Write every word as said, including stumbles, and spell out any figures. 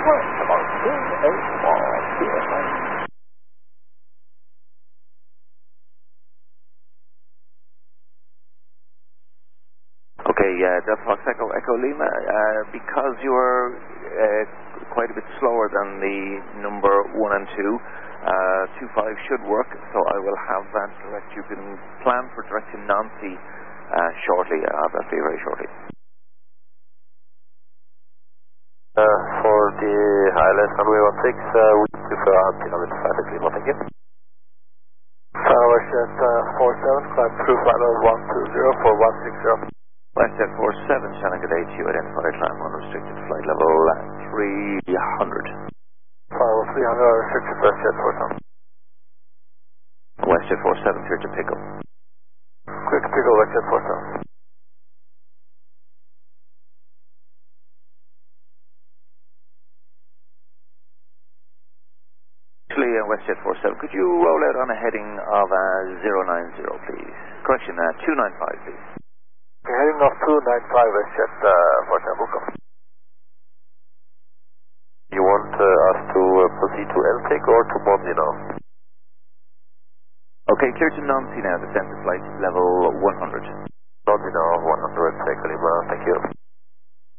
about two eight four P S I. Okay, uh, Delta Fox Echo, Echo Lima, uh, because you are uh, quite a bit slower than the number one and two, uh, two five should work, so I will have that direct. You can plan for direct to Nancy uh, shortly. I'll have that for you very shortly. Uh, for the Highland runway one six, uh, we prefer altimeter five at Lima, thank you. Westjet uh, four seven, climb through flight level one two zero for one six zero. Westjet four seven, Shannon, good day to you. Identified climb unrestricted flight level uh, three hundred. Flight level three hundred, restricted Westjet four seven. Westjet four seven, clear to pick up. Clear to pick up Westjet four seven. Actually, uh, Westjet four seven, could you roll out on a heading of uh, zero nine zero, please? Correction, uh, two nine five, please. Okay, heading of two nine five Westjet uh, four seven, welcome. You want uh, us to uh, proceed to L T E C or to Monty now? Okay, clear to Nancy now, descent to flight level one hundred. Monty now, one hundred, Echo Lima, thank you.